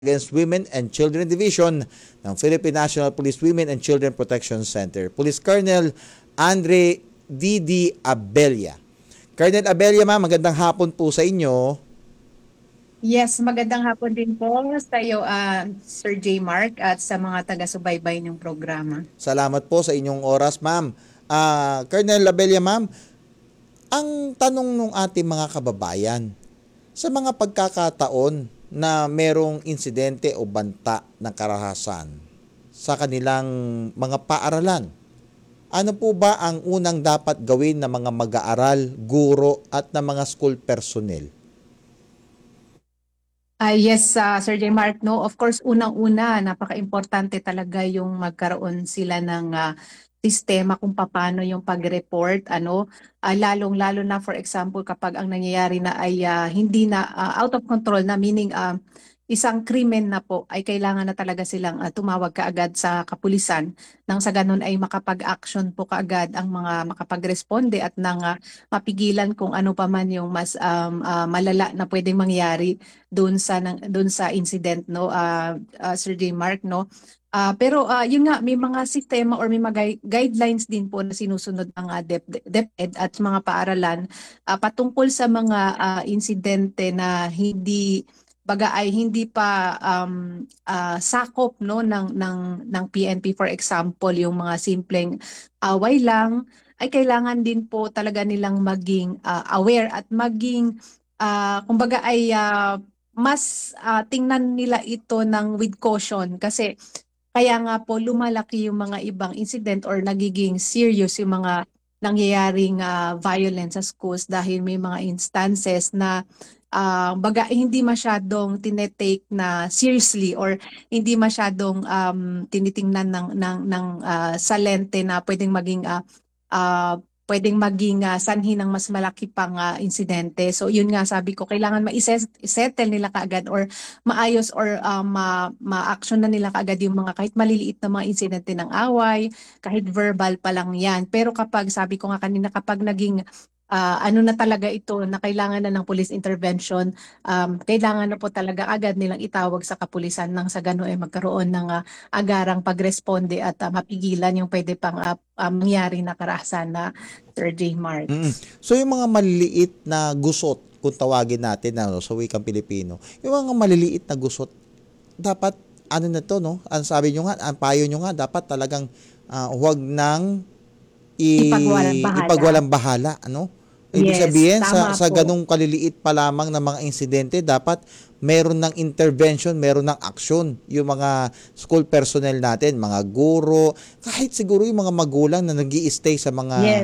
Against Women and Children Division ng Philippine National Police Women and Children Protection Center. Police Colonel Andre Didi Abella. Colonel Abella, ma'am, magandang hapon po sa inyo. Yes, magandang hapon din po sa iyo, Sir J. Mark, at sa mga taga-subaybay ng programa. Salamat po sa inyong oras, ma'am. Colonel Abella, ma'am, ang tanong ng ating mga kababayan, sa mga pagkakataon na merong insidente o banta ng karahasan sa kanilang mga paaralan, ano po ba ang unang dapat gawin ng mga mag-aaral, guro at ng mga school personnel? Yes, Sir J. Mark, no, of course, unang-una, napaka-importante talaga yung magkaroon sila ng sistema kung paano yung pag-report, lalong-lalo na, for example, kapag ang nangyayari na ay hindi na out of control na, meaning isang krimen na po, ay kailangan na talaga silang tumawag kaagad sa kapulisan nang sa ganun ay makapag-action po kaagad ang mga makapag-responde at nang mapigilan kung ano pa man yung mas malala na pwedeng mangyari doon sa incident, no, Sir J. Mark, no. Pero yun nga, may mga sistema or may mga guidelines din po na sinusunod ng DepEd at mga paaralan patungkol sa mga insidente na hindi baga ay hindi pa sakop, no, ng PNP. For example, yung mga simpleng away lang, ay kailangan din po talaga nilang maging aware at maging kumbaga ay mas tingnan nila ito ng with caution, kasi kaya nga po lumalaki yung mga ibang incident or nagiging serious yung mga nangyayaring violence sa schools dahil may mga instances na baga hindi masyadong tinetake na seriously or hindi masyadong tinitingnan ng salente na uh, pwedeng maging sanhi ng mas malaki pang insidente. So yun nga, sabi ko, kailangan ma-settle nila kaagad or maayos or ma-action na nila kaagad yung mga kahit maliliit na mga insidente ng away, kahit verbal pa lang yan. Pero kapag, sabi ko nga kanina, kapag naging ano na talaga ito na kailangan na ng police intervention, kailangan na po talaga agad nilang itawag sa kapulisan nang sa gano'n ay magkaroon ng agarang pagresponde at mapigilan yung pwede pang mangyari na karahasan na Sir J. Mm. Marks. So yung mga maliliit na gusot, kung tawagin natin sa wikang Pilipino, yung mga maliliit na gusot, dapat ano na to, no? Ang sabi nyo nga, ang payo nyo nga, dapat talagang huwag nang Ipagwalang bahala. ipagwalang bahala, ano? Ibig Yes, sabihin, tama sa po. ganung kaliliit pa lamang ng mga insidente, dapat meron ng intervention, meron ng action yung mga school personnel natin, mga guro, kahit siguro yung mga magulang na nag-i-stay sa mga, Yes.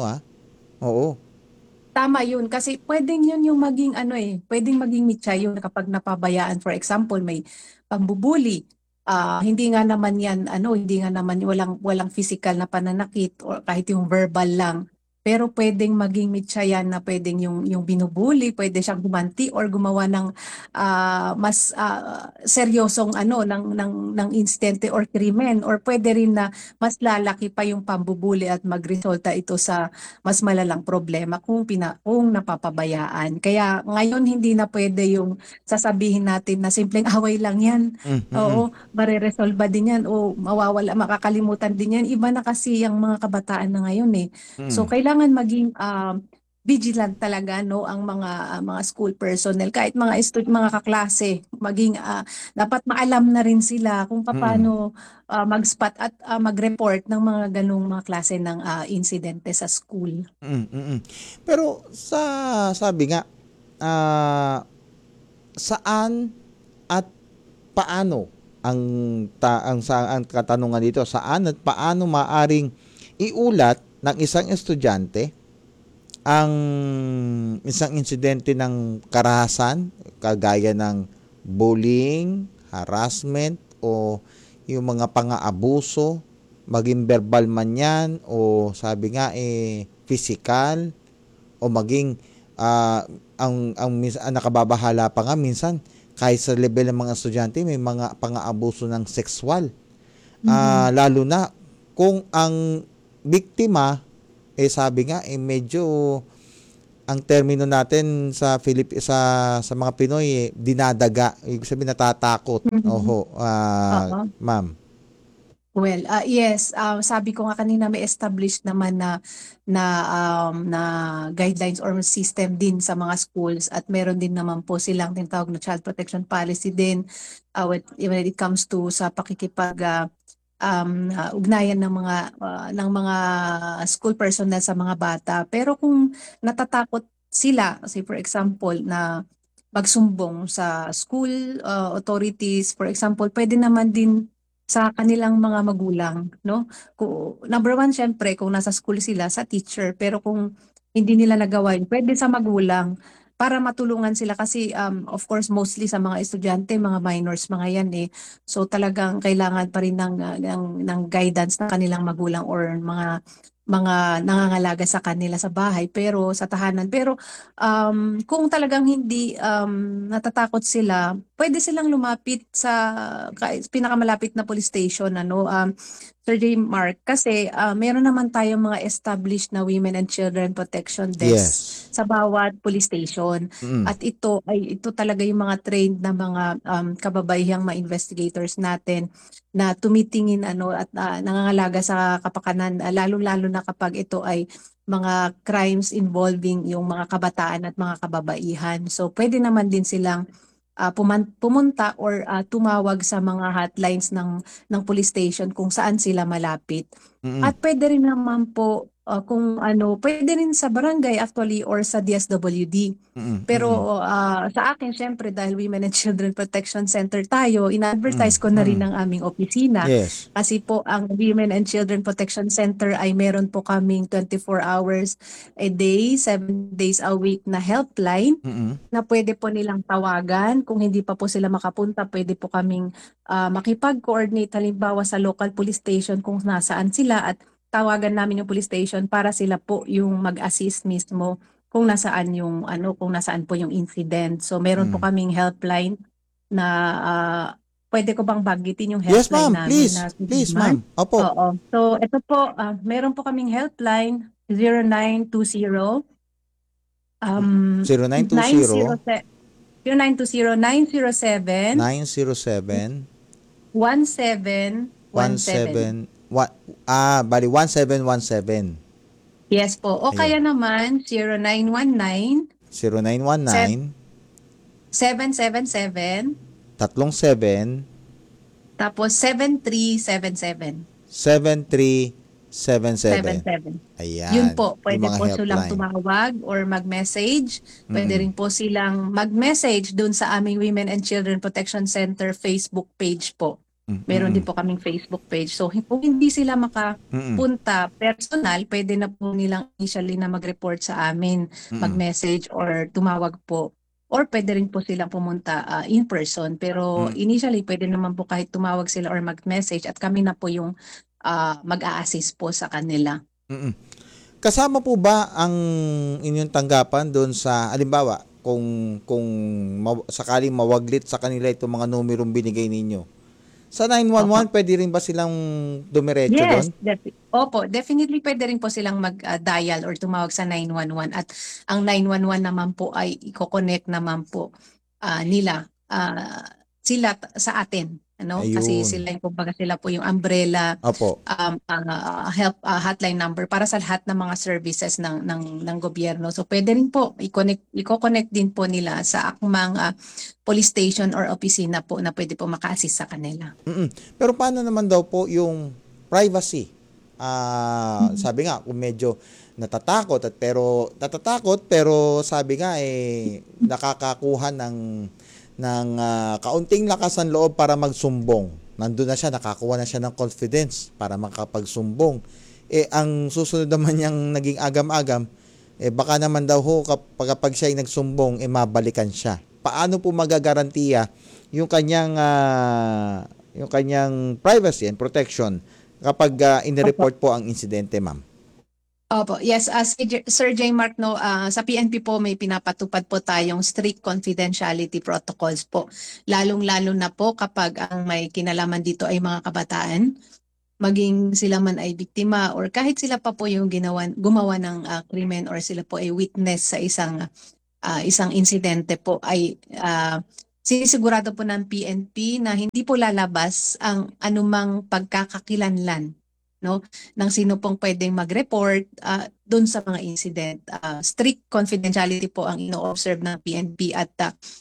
oo. Tama yun, kasi pwedeng yun yung maging pwedeng maging mitya yun kapag napabayaan. For example, may pambubuli. Hindi nga naman yan, hindi nga naman walang physical na pananakit or kahit yung verbal lang. Pero pwedeng maging mitya yan na pwedeng yung binubuli, pwede siyang gumanti or gumawa ng mas seryosong ng insidente or krimen, or pwede rin na mas lalaki pa yung pambubuli at magresulta ito sa mas malalang problema kung napapabayaan. Kaya ngayon hindi na pwede yung sasabihin natin na simpleng away lang yan. Mm, mm, mm. Oo, mareresolba din yan o mawawala, makakalimutan din yan. Iba na kasi ang mga kabataan na ngayon eh. So Mm. kailangan maging vigilant talaga, no, ang mga school personnel, kahit mga kaklase, maging dapat maalam na rin sila kung Mm. paano mag-spot at mag-report ng mga ganung mga klase ng insidente sa school. Mm, mm, mm. Pero sabi nga, ah, saan at paano ang katanungan dito, saan at paano maaring iulat ng isang estudyante ang isang insidente ng karahasan kagaya ng bullying, harassment o yung mga pang-aabuso, maging verbal man yan o sabi nga physical o maging ang nakababahala pa nga minsan kahit sa level ng mga estudyante may mga pang-aabuso ng sexual. Mhm. Lalo na kung ang biktima sabi nga medyo ang termino natin sa mga Pinoy, dinadaga. Ibig sabihin natatakot. Mhm. Oho, Oo. ma'am. Well, yes, sabi ko nga kanina may established naman na guidelines or system din sa mga schools at meron din naman po silang tinatawag na child protection policy din when it comes to sa ugnayan ng mga school personnel sa mga bata. Pero kung natatakot sila, kasi for example na magsumbong sa school authorities, for example, pwede naman din sa kanilang mga magulang, no? Number one, syempre, kung nasa school sila, sa teacher. Pero kung hindi nila nagawa yun, pwede sa magulang para matulungan sila kasi of course mostly sa mga estudyante, mga minors, mga yan eh. So talagang kailangan pa rin ng guidance ng kanilang magulang or mga nangangalaga sa kanila sa bahay pero sa tahanan. Pero kung talagang hindi natatakot sila, pwede silang lumapit sa pinakamalapit na police station, ano, Sir J. Mark, kasi meron naman tayong mga established na women and children protection desk Yes. sa bawat police station. Mm. At ito talaga yung mga trained na mga kababayang mga investigators natin na tumitingin ano at nangangalaga sa kapakanan, lalo-lalo na kapag ito ay mga crimes involving yung mga kabataan at mga kababaihan. So pwede naman din silang pumunta or tumawag sa mga hotlines ng police station kung saan sila malapit. Mm. At pwede rin naman po kung ano, pwede rin sa barangay actually or sa DSWD. Mm. Mm. Pero sa akin, syempre, dahil Women and Children Protection Center tayo, Mm. ina-advertise ko na rin Mm. ang aming opisina. Yes. Kasi po, ang Women and Children Protection Center ay meron po kaming 24 hours a day, 7 days a week na helpline Mm. na pwede po nilang tawagan. Kung hindi pa po sila makapunta, pwede po kaming makipag-coordinate halimbawa sa local police station kung nasaan sila at tawagan namin yung police station para sila po yung mag-assist mismo kung nasaan yung kung nasaan po yung incident. So meron po Mm. kaming helpline na pwede ko bang banggitin yung Yes, helpline ma'am. namin Please. na Please, Signal? ma'am. Opo. Oo. So ito po, meron po kaming helpline 0920 0920 0920-907 907 1717. 17 bali 1717 Yes po. O ayun kaya naman 0919 0919 777 37 tapos 7377. 7377. 77. Yun Ayan, po, yung pwede mga po silang helpline. tumawag or mag-message. Pwede Mm. rin po silang mag-message dun sa aming Women and Children Protection Center Facebook page po. Meron din Mm. po kaming Facebook page. So kung hindi sila Mm. makapunta personal, pwede na po nilang initially na mag-report sa amin, Mm. mag-message or tumawag po. Or pwede rin po silang pumunta in person. Pero Mm. initially, pwede naman po kahit tumawag sila or mag-message at kami na po yung mag-a-assist po sa kanila. Mm. Kasama po ba ang inyong tanggapan doon sa halimbawa kung sakaling mawaglit sa kanila itong mga numerong binigay ninyo? Sa Opo. 911 pwede rin ba silang dumiretso Yes, doon? opo, definitely pwede rin po silang mag-dial or tumawag sa 911 at ang 911 naman po ay i-connect naman po sila sa atin, ano? Kasi Ayun. sila yung kumbaga sila po yung umbrella Opo. help hotline number para sa lahat ng mga services ng gobyerno. So pwede rin po i-connect din po nila sa akmang police station or opisina po na pwede po maka-assist sa kanila. Mm. Pero paano naman daw po yung privacy? Sabi nga kung medyo natatakot pero sabi nga nakakakuha ng kaunting lakas ng loob para magsumbong. Nandun na siya, nakakuha na siya ng confidence para makapagsumbong. Ang susunod naman niyang naging agam-agam, baka naman daw kapag siya ay nagsumbong, mabalikan siya. Paano po magagarantiya yung kanyang privacy and protection kapag inireport po ang insidente, ma'am? Opo, yes, as Sir J. Mark, no, sa PNP po may pinapatupad po tayong strict confidentiality protocols po. Lalong-lalo na po kapag ang may kinalaman dito ay mga kabataan. maging sila man ay biktima or kahit sila pa po yung gumawa ng krimen or sila po ay witness sa isang insidente po ay sinisigurado po ng PNP na hindi po lalabas ang anumang pagkakakilanlan, no, ng sino pong pwedeng mag-report doon sa mga incident. Strict confidentiality po ang ino-observe ng PNP at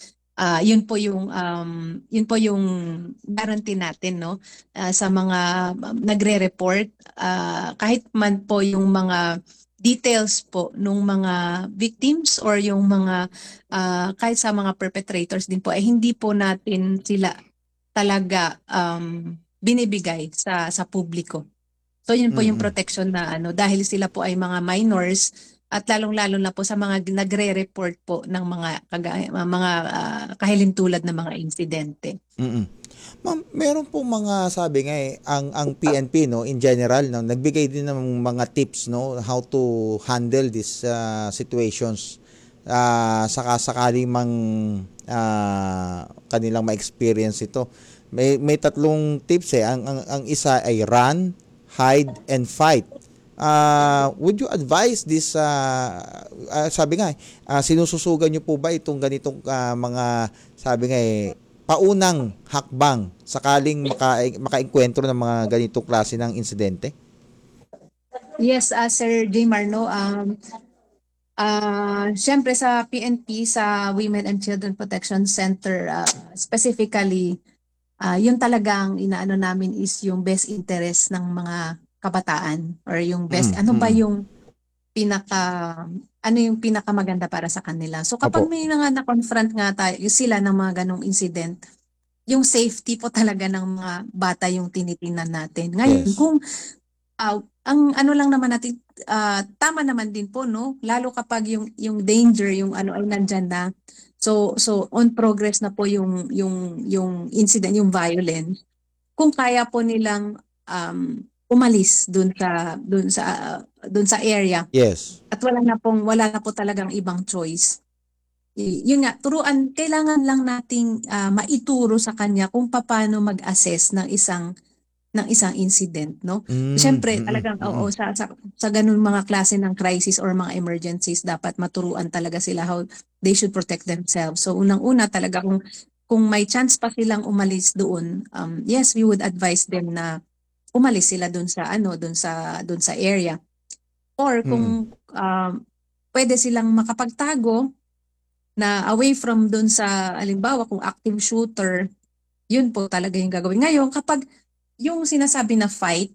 yun po yung guarantee natin, no, sa mga nagre-report, kahit man po yung mga details po nung mga victims or yung mga kahit sa mga perpetrators din po ay hindi po natin sila talaga binibigay sa publiko. So yun po yung Mm-mm. protection na dahil sila po ay mga minors at lalong-lalo na po sa mga nagre-report po ng mga kahilintulad na mga insidente. Mm. Ma'am, meron pong mga sabi nga ang PNP no in general no nagbigay din ng mga tips no how to handle these situations saka sakaling mang kanilang ma-experience ito. May tatlong tips ang isa ay run, hide and fight. Would you advise this sabi nga sinususugan niyo po ba itong ganitong mga sabi nga paunang hakbang sakaling makaengkwentro ng mga ganitong klase ng insidente? Yes, Sir J. Marno, siyempre sa PNP, sa Women and Children Protection Center, specifically, yun talagang inaano namin is yung best interest ng mga kabataan or yung best, Mm, mm. ano yung pinakamaganda para sa kanila. So kapag Opo. may mga na-confront nga sila ng mga ganong incident, yung safety po talaga ng mga bata yung tinitingnan natin. Ngayon, Yes. kung ang ano lang naman natin, tama naman din po, no? Lalo kapag yung danger, yung ano ay nandyan na. So on progress na po yung incident, yung violence. Kung kaya po nilang umalis dun sa area Yes. at wala na po talagang ibang choice. Yun nga, kailangan lang nating maituro sa kanya kung paano mag-assess ng isang incident, no? Mm, Siyempre, mm, talagang mm. oo, sa ganun mga klase ng crisis or mga emergencies, dapat maturuan talaga sila how they should protect themselves. So unang-una talaga kung may chance pa silang umalis doon, yes, we would advise them na umalis sila doon sa area. Or Mm. kung pwede silang makapagtago na away from doon sa, alimbawa, kung active shooter, yun po talaga yung gagawin. Ngayon, kapag yung sinasabi na fight,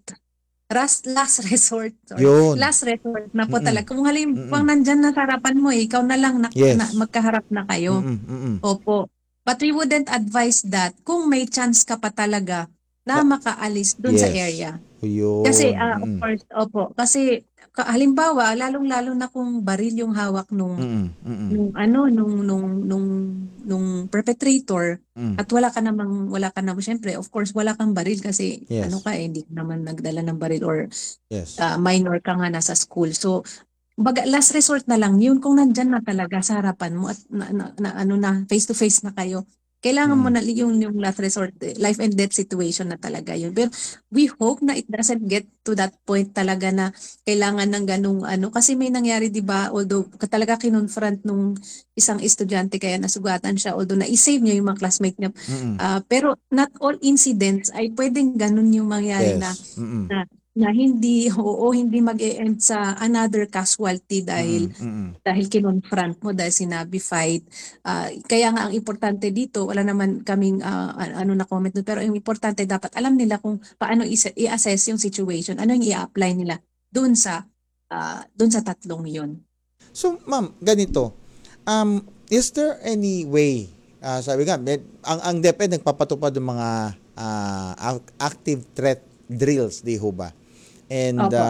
Yun. last resort na po Mm. talaga. Kung halimbawa Mm. nandyan na sa harapan mo, ikaw na lang Yes. magkaharap na kayo. Mm. Mm. Opo. But we wouldn't advise that kung may chance ka pa talaga na Na, makaalis dun sa yes. area. Kasi, Yun. of Mm. course, opo. Kasi, halimbawa, lalong-lalo na kung baril yung hawak nung Mm. Mm. nung ano nung perpetrator Mm. at wala ka namang syempre, of course wala kang baril kasi Yes. hindi ka naman nagdala ng baril or Yes. minor ka nga nasa school. So baga last resort na lang yun kung nandyan na talaga sa harapan mo at na face to face na kayo. Kailangan mo Mm. na yung last resort, life and death situation na talaga yun. Pero we hope na it doesn't get to that point talaga na kailangan ng ganung kasi may nangyari 'di ba, although talaga kinonfront nung isang estudyante kaya nasugatan siya, although na-save niya yung mga classmate niya. Mm. Pero not all incidents ay pwedeng ganun yung mangyari na Yes. Mm. na, na hindi mag-e-end sa another casualty dahil Mm. Mm. dahil kinonfront mo, dahil sinabi fight. Kaya nga ang importante dito, wala naman kaming na comment doon, pero ang importante dapat alam nila kung paano i-assess yung situation, ano yung i-apply nila doon sa tatlong yun. So, ma'am, ganito. Is there any way, sabi nga, ang DepEd nagpapatupad ng mga active threat drills, di ho ba? And Opo.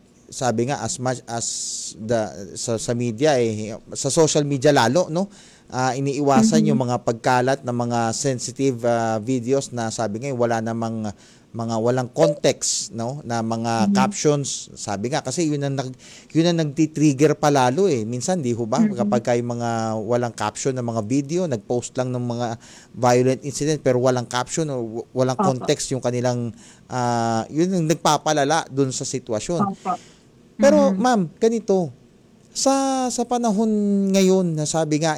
sabi nga as much as sa media sa social media lalo no iniiwasan Mhm. yung mga pagkalat ng mga sensitive videos na sabi nga wala namang mga walang context, no, na mga Mhm. captions. Sabi nga kasi yun ang nagti-trigger palalo eh. Minsan di ho ba kapag Mhm. kayo mga walang caption ng mga video, nag-post lang ng mga violent incident pero walang caption o walang Opo. context yung kanilang yun ang nagpapalala dun sa sitwasyon. Opo. Pero Mhm. ma'am, ganito, sa panahon ngayon na sabi nga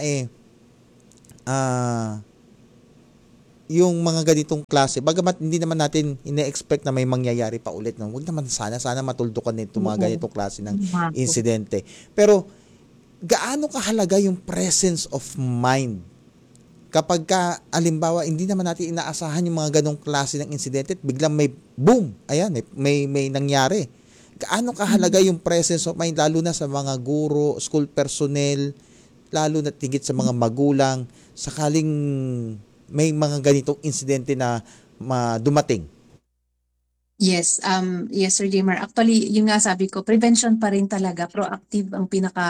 ah yung mga ganitong klase, bagamat hindi naman natin ine-expect na may mangyayari pa ulit, no? Wag naman sana matuldukan nito mga Oo. ganitong klase ng Nga po. insidente. Pero gaano kahalaga yung presence of mind kapag ka, alimbawa, hindi naman natin inaasahan yung mga ganong klase ng insidente at biglang may boom, ayan, may nangyari. Gaano kahalaga Mhm. yung presence of mind lalo na sa mga guro, school personnel, lalo na tigit sa mga magulang, sakaling may mga ganitong insidente na dumating. Yes, Sir Jmar. Actually, yung nga sabi ko, prevention pa rin talaga. Proactive ang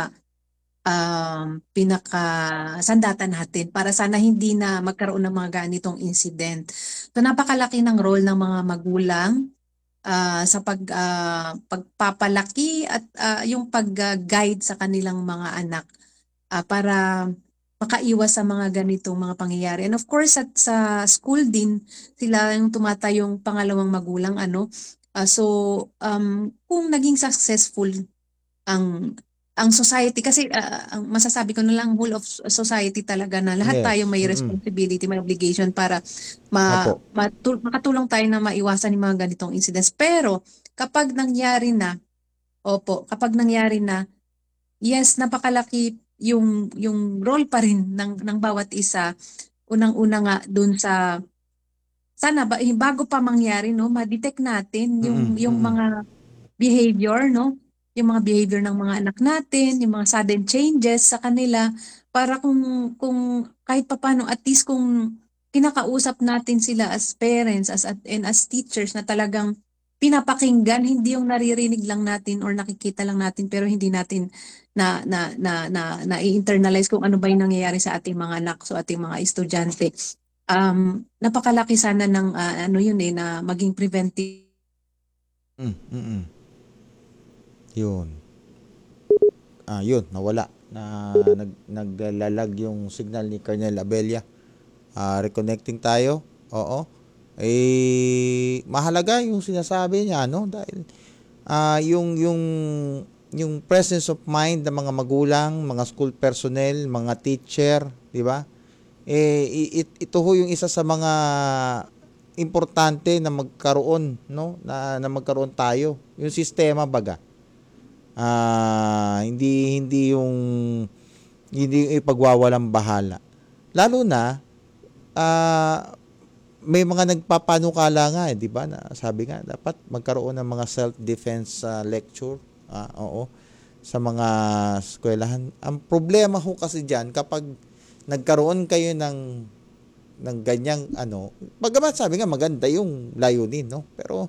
pinaka sandata natin para sana hindi na magkaroon ng mga ganitong incident. So napakalaki ng role ng mga magulang sa pagpapalaki at yung pag-guide sa kanilang mga anak para makaiwas sa mga ganitong mga pangyayari. And of course, at sa school din, sila yung tumatayong pangalawang magulang, ano. Kung naging successful ang ang society, kasi ang masasabi ko na lang, whole of society talaga, na lahat tayo Yes. may Mm-mm. responsibility, may obligation para Opo. makatulong tayo na maiwasan yung mga ganitong incidents. Pero kapag nangyari na, opo, kapag nangyari na, yes, napakalaki yung role pa rin ng bawat isa. Unang-una nga dun sa sana bago pa mangyari, no, ma-detect natin Mm-mm. yung Mm-mm. mga behavior, no? Yung mga behavior ng mga anak natin, yung mga sudden changes sa kanila, para kung kahit papaano, at least kung kinakausap natin sila as parents, and as teachers, na talagang pinapakinggan, hindi yung naririnig lang natin or nakikita lang natin pero hindi natin na i-internalize kung ano ba yung nangyayari sa ating mga anak, so ating mga estudyante. Napakalaki sana ng ano yun na maging preventive. Mm-mm. Yun. Yun, nawala. Naglalag yung signal ni Colonel Abella. Reconnecting tayo. Oo. Mahalaga yung sinasabi niya, no? Dahil yung presence of mind ng mga magulang, mga school personnel, mga teacher, di ba? Ito ho yung isa sa mga importante na magkaroon, no? Na magkaroon tayo. Yung sistema baga. Hindi yung ipagwawalang bahala. Lalo na may mga nagpapanukala nga, di ba? Na sabi nga dapat magkaroon ng mga self-defense lecture. Oo. Sa mga eskwelahan. Ang problema ho kasi diyan kapag nagkaroon kayo ng ganyang bagamat sabi nga maganda yung layunin, no? Pero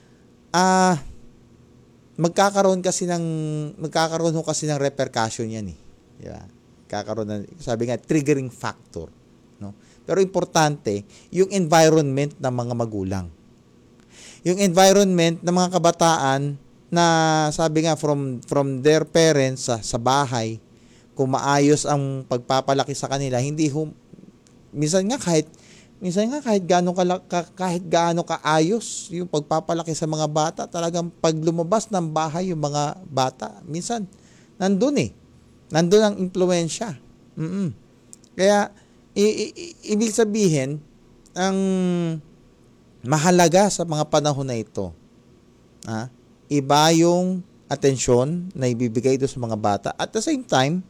magkakaroon ho kasi ng repercussion yan eh. Di ba? Kakaroon ng, sabi nga, triggering factor. No? Pero importante, yung environment ng mga magulang. Yung environment ng mga kabataan na sabi nga from their parents sa bahay, kung maayos ang pagpapalaki sa kanila, hindi minsan nga kahit gaano kaayos yung pagpapalaki sa mga bata, talagang pag lumabas ng bahay yung mga bata, minsan nandun nandun ang impluwensya. Kaya ibig sabihin, ang mahalaga sa mga panahon na ito, iba yung atensyon na ibibigay doon sa mga bata. At the same time,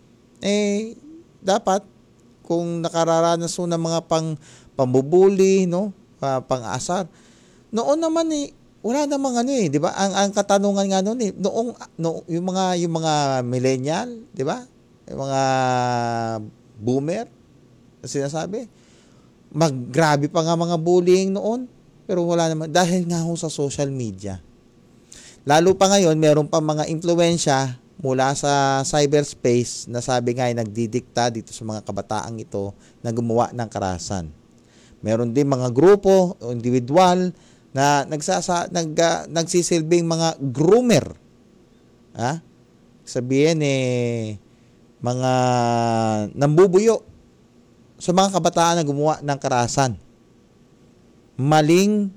dapat kung nakararanas ng mga pambubuli, no, pang-asar, noon naman wala namang di ba? Ang katanungan nga noon yung mga millennial, di ba? Yung mga boomer, sinasabi, maggrabe pa nga mga bullying noon, pero wala naman dahil nga ho sa social media. Lalo pa ngayon, meron pa mga impluwensya mula sa cyberspace na sabi nga ay nagdidikta dito sa mga kabataang ito na gumawa ng karahasan. Meron din mga grupo o individual na nagsisilbing mga groomer. Ha? Sabihin mga nambubuyo sa mga kabataan na gumawa ng karahasan. Maling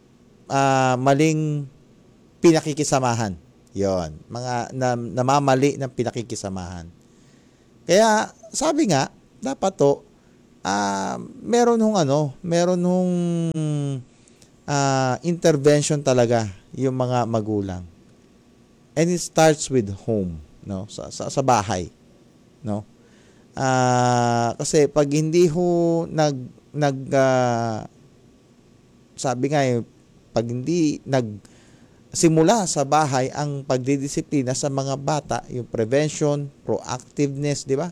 pinakikisamahan. Yon, mga namamali ng pinakikisamahan. Kaya sabi nga, dapat to meron hong intervention talaga yung mga magulang. And it starts with home, no? Sa bahay, no? Kasi pag hindi ho sabi nga pag hindi simula sa bahay ang pagdidisiplina sa mga bata, yung prevention, proactiveness, di ba?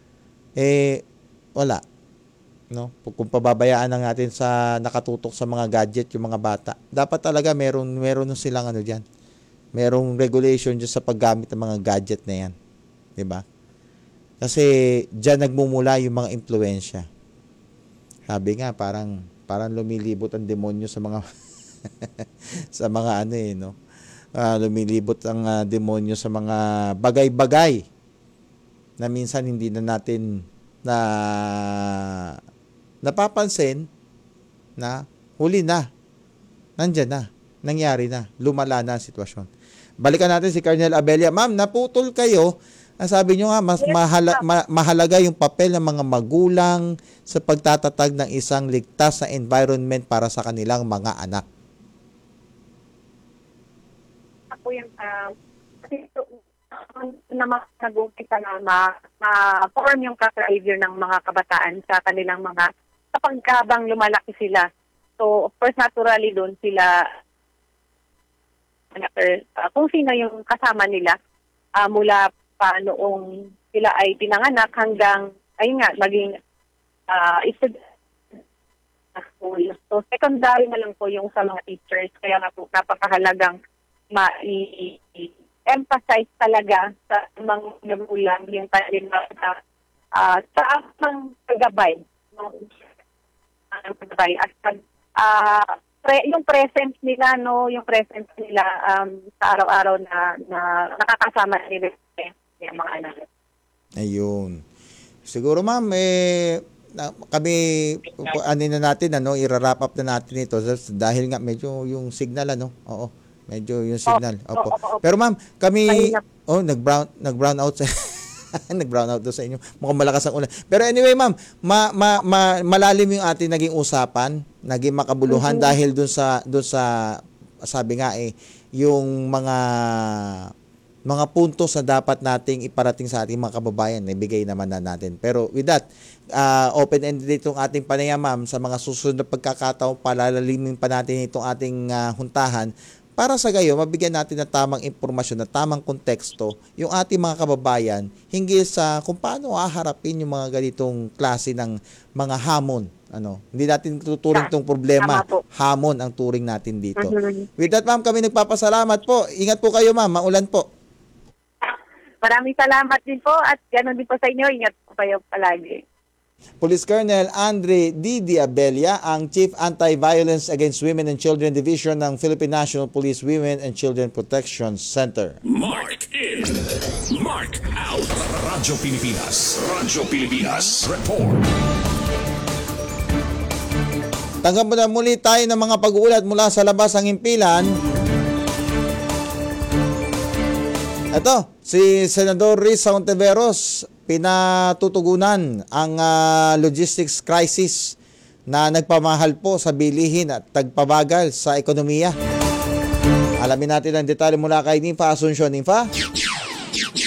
Wala. No? Kung pababayaan lang natin sa nakatutok sa mga gadget yung mga bata, dapat talaga meron silang diyan. Merong regulation dyan sa paggamit ng mga gadget na yan. Di ba? Kasi diyan nagmumula yung mga impluwensya. Sabi nga, parang lumilibot ang demonyo sa mga sa mga no? Lumilibot ang demonyo sa mga bagay-bagay na minsan hindi na natin napapansin na huli na. Nandyan na. Nangyari na. Lumala na ang sitwasyon. Balikan natin si Colonel Abelia. Ma'am, naputol kayo. Sabi nyo nga, mas mahalaga yung papel ng mga magulang sa pagtatatag ng isang ligtas na environment para sa kanilang mga anak. Ako yung nag-umpisa na ma-form yung behavior ng mga kabataan sa kanilang mga kapag habang lumalaki sila. So, of course, naturally doon sila kung sino yung kasama nila mula pa noong sila ay pinanganak hanggang, ayun nga, maging school. So, secondary na lang po yung sa mga teachers. Kaya nga po, napakahalagang ma-emphasize talaga sa mga magulang yung tayo sa amang paggabay. At yung presence nila, yung presence nila sa araw-araw na nakakasama nila yung mga anak. Ayun. Siguro ma'am, kami na natin, i-wrap up na natin ito dahil nga medyo yung signal, Oo. Medyo yung signal. Opo. Pero ma'am, kami nag-brown out sa nag-brown out doon sa inyo. Mukhang malakas ang ulan. Pero anyway, ma'am, malalim yung ating naging usapan, naging makabuluhan dahil doon sa sabi nga yung mga puntos na dapat nating iparating sa ating mga kababayan, ibigay naman na natin. Pero with that, open-ended itong ating panayam, ma'am. Sa mga susunod na pagkakataon, palalalim pa natin itong ating huntahan para sa gayo, mabigyan natin ng tamang impormasyon, na tamang konteksto yung ating mga kababayan hinggil sa kung paano haharapin yung mga ganitong klase ng mga hamon. Hindi natin tuturing itong problema. Hamon ang turing natin dito. With that, ma'am, kami nagpapasalamat po. Ingat po kayo, ma'am. Maulan po. Maraming salamat din po at ganoon din po sa inyo. Ingat po kayo palagi. Police Colonel Andre D. Abelia, ang Chief Anti-Violence Against Women and Children Division ng Philippine National Police Women and Children Protection Center. Mark in, Mark out. Radyo Pilipinas Report. Tanggap mo na muli tayo ng mga pag-uulat mula sa labas ng himpilan. Ito, si Senador Riz Ontiveros, pinatutugunan ang logistics crisis na nagpamahal po sa bilihin at tagpabagal sa ekonomiya. Alamin natin ang detalye mula kay Ninfa Asuncion. Ninfa?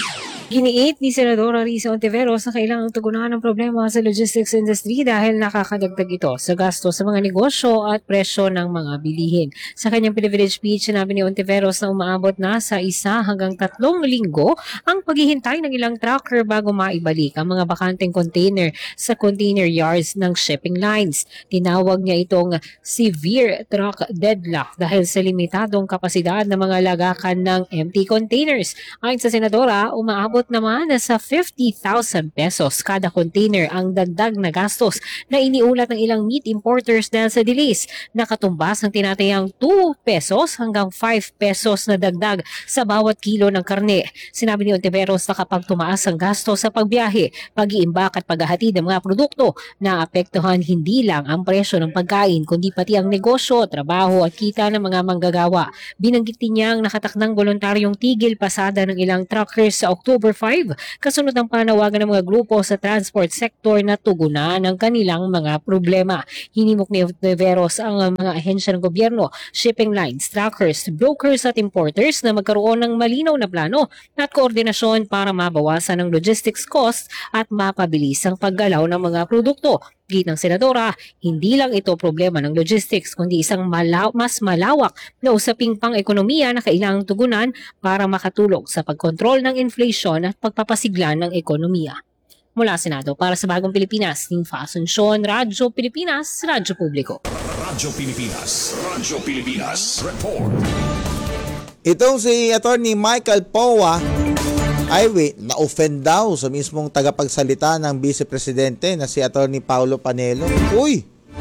Giniit ni Senadora Risa Ontiveros na kailangang tugunan ang problema sa logistics industry dahil nakakadagdag ito sa gasto sa mga negosyo at presyo ng mga bilihin. Sa kanyang privilege speech, sinabi ni Ontiveros na umaabot na sa 1 hanggang 3 linggo ang paghihintay ng ilang trucker bago maibalik ang mga bakanteng container sa container yards ng shipping lines. Tinawag niya itong severe truck deadlock dahil sa limitadong kapasidad ng mga lagakan ng empty containers. Ayon sa Senadora, umaabot naman sa 50,000 pesos kada container ang dagdag na gastos na iniulat ng ilang meat importers dahil sa delays. Nakatumbas ang tinatayang 2 pesos hanggang 5 pesos na dagdag sa bawat kilo ng karne. Sinabi ni Ontiveros na kapag tumaas ang gasto sa pagbiyahe, pag-iimbak at paghahatid ng mga produkto, naapektuhan hindi lang ang presyo ng pagkain kundi pati ang negosyo, trabaho at kita ng mga manggagawa. Binanggit din niya ang nakatakdang voluntaryong tigil pasada ng ilang truckers sa October 5, kasunod ng panawagan ng mga grupo sa transport sector na tugunan ang kanilang mga problema. Hinimok ni Ontiveros ang mga ahensya ng gobyerno, shipping lines, truckers, brokers at importers na magkaroon ng malinaw na plano at koordinasyon para mabawasan ang logistics cost at mapabilis ang paggalaw ng mga produkto. Git ng Senadora, hindi lang ito problema ng logistics kundi isang mas malawak na usaping pang-ekonomiya na kailangang tugunan para makatulong sa pagkontrol ng inflation at pagpapasigla ng ekonomiya. Mula Senado para sa Bagong Pilipinas, Ninfa Asuncion, Radyo Pilipinas, Radyo Publiko. Radyo Pilipinas, report. Itong si Attorney Michael Powa ay na-offend daw sa mismong tagapagsalita ng Vice Presidente na si Attorney Paulo Panelo. Uy!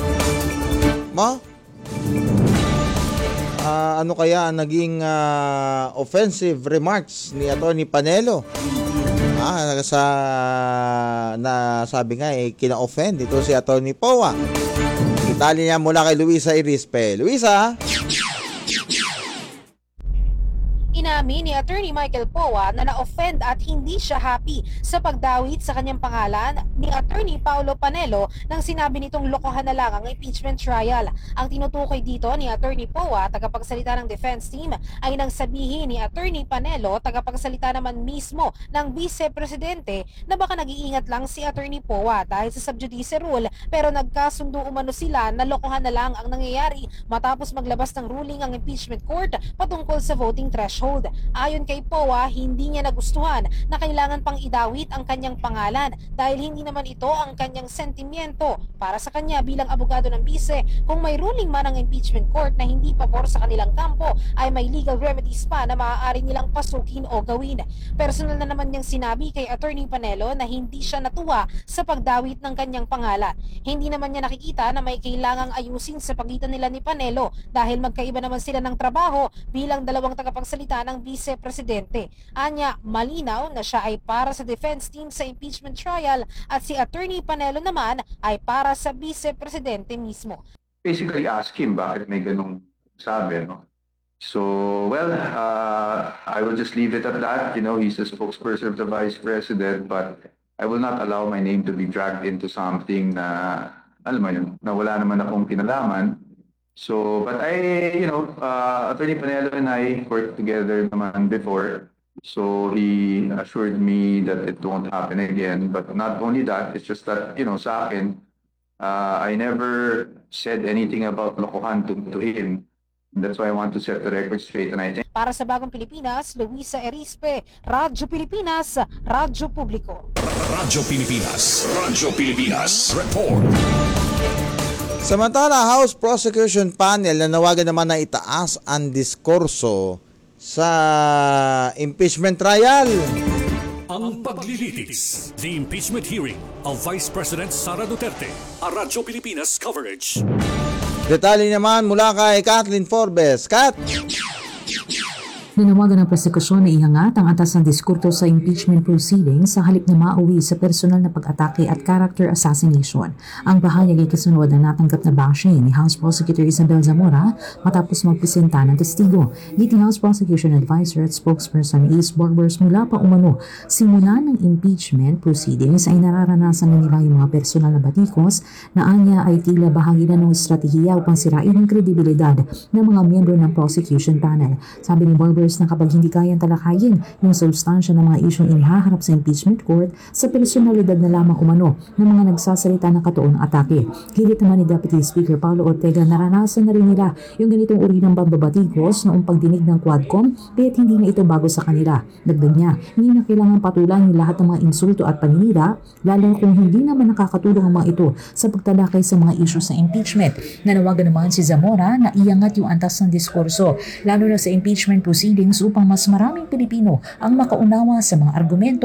Ano kaya ang naging offensive remarks ni Attorney Panelo? Sabi nga kina-offend ito si Attorney Powa. Itali niya mula kay Luisa Irispe. Luisa! Inamin ni Attorney Michael Powa na na-offend at hindi siya happy sa pagdawit sa kanyang pangalan ni Attorney Paulo Panelo nang sinabi nitong lokohan na lang ang impeachment trial. Ang tinutukoy dito ni Attorney Powa, tagapagsalita ng defense team, ay nang sabihin ni Attorney Panelo, tagapagsalita naman mismo ng Vice Presidente, na baka nag-iingat lang si Attorney Powa dahil sa subjudice rule pero nagkasundo umano sila na lokohan na lang ang nangyayari matapos maglabas ng ruling ang impeachment court patungkol sa voting threshold. Ayon kay Powa, hindi niya nagustuhan na kailangan pang idawit ang kanyang pangalan dahil hindi naman ito ang kanyang sentimiento. Para sa kanya bilang abogado ng bise, kung may ruling man ang impeachment court na hindi pabor sa kanilang kampo, ay may legal remedies pa na maaari nilang pasukin o gawin. Personal na naman niyang sinabi kay Attorney Panelo na hindi siya natuwa sa pagdawit ng kanyang pangalan. Hindi naman niya nakikita na may kailangang ayusin sa pagitan nila ni Panelo dahil magkaiba naman sila ng trabaho bilang dalawang tagapagsalita ng Vice Presidente. Anya, malinaw na siya ay para sa defense team sa impeachment trial at si Attorney Panelo naman ay para sa Vice Presidente mismo. Basically ask him bakit may ganung sabi, no? So, well, I will just leave it at that. You know, he's the spokesperson of the Vice President, but I will not allow my name to be dragged into something na, alam mo yun, na wala naman akong kinalaman. So, but Attorney Panelo and I worked together naman before. So he assured me that it won't happen again. But not only that, it's just that, sa akin, I never said anything about lokohan to him. That's why I want to set the record straight. And I think para sa Bagong Pilipinas, Luisa Erispe, Radyo Pilipinas, Radyo Publiko. Radyo Pilipinas, report. Samantala, House Prosecution Panel na nawagan naman na itaas ang diskurso sa impeachment trial. Ang paglilitis, the impeachment hearing of Vice President Sara Duterte, a Radyo Pilipinas coverage. Detalye naman mula kay Kathleen Forbes. Kat! Nanawagan ng prosekusyon na ihangat ang atas ng diskurso sa impeachment proceedings sa halip na mauwi sa personal na pag-atake at character assassination. Ang pahayag ay kasunod na natanggap na bashing ni House Prosecutor Isabel Zamora matapos magpresenta ng testigo. Giti House Prosecution Advisor at spokesperson Ace Borbers mula pa umano, simula ng impeachment proceedings ay nararanasan na nila yung mga personal na batikos na anya ay tila bahagi na ng estratehiya upang sirain ang kredibilidad ng mga miyembro ng prosecution panel. Sabi ni Borbers, senators na kapag hindi kayang talakayin yung substansya ng mga isyong inihaharap sa impeachment court sa personalidad na lamang umano ng mga nagsasalita ng katuon atake. Hilit naman ni Deputy Speaker Paulo Ortega, naranasan na rin nila yung ganitong uri ng pambabatikos noong pagdinig ng Quadcom, kaya't hindi na ito bago sa kanila. Dagdag niya, hindi na kailangan patulan yung lahat ng mga insulto at paninira, lalo kung hindi naman nakakatulong ang mga ito sa pagtalakay sa mga isyu sa impeachment. Nanawagan naman si Zamora na iangat yung antas ng diskurso, lalo na sa impeachment proceedings upang mas maraming Pilipino ang makaunawa sa mga argumento